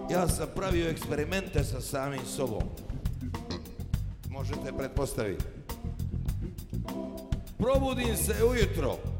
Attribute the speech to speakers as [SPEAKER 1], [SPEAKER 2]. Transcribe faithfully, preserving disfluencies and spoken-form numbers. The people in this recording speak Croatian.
[SPEAKER 1] Ja sam pravio eksperimente sa samim sobom. Možete pretpostaviti. Probudim se ujutro.